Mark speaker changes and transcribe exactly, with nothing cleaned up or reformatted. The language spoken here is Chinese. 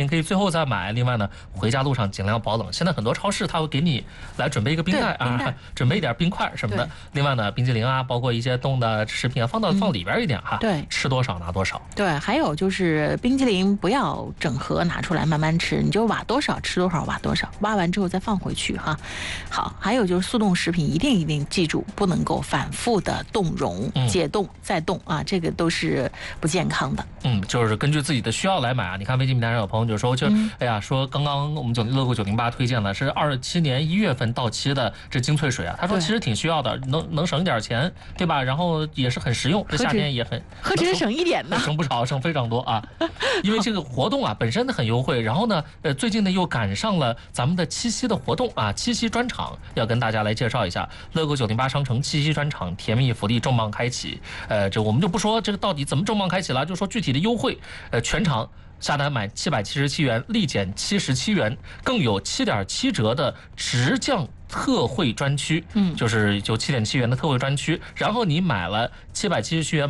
Speaker 1: 你可以最后再买。另外呢，回家路上尽量保冷。现在很多超市它会给你来准备一个冰袋啊，准备一点冰块什么的。另外呢，冰激凌啊，包括一些冻的食品啊，放到放里边一点哈。
Speaker 2: 对，
Speaker 1: 吃多少拿多少。
Speaker 2: 对，还有就是冰激凌不要整盒拿出来慢慢吃，你就挖多少吃多少，挖多少，挖完之后再放回去哈。好，还有就是速冻食品一定一定记住，不能够反复的冻溶、解冻再冻啊，这个都是不健康的。
Speaker 1: 嗯，就是根据自己的需要来买啊。你看微信平台上有朋友就说，就、嗯、哎呀，说刚刚我们九乐购九零八推荐了是二十七年一月份到期的这精粹水啊，他说其实挺需要的，能能省一点钱，对吧？然后也是很实用，这夏天也很
Speaker 2: 何止省一点呢，
Speaker 1: 省不少，省非常多啊。因为这个活动啊本身很优惠，然后呢，呃，最近呢又赶上了咱们的七夕的活动啊，七夕专场要跟大家来介绍一下，乐购九零八商城七夕专场甜蜜福利重磅开启。呃，这我们就不说这个到底怎么重磅开启了，就说具体的优惠，呃，全场下单买七百七十七元，立减七十七元，更有七点七折的直降特惠专区，嗯，就是就七点七元的特惠专区，然后你买了七百七十七元。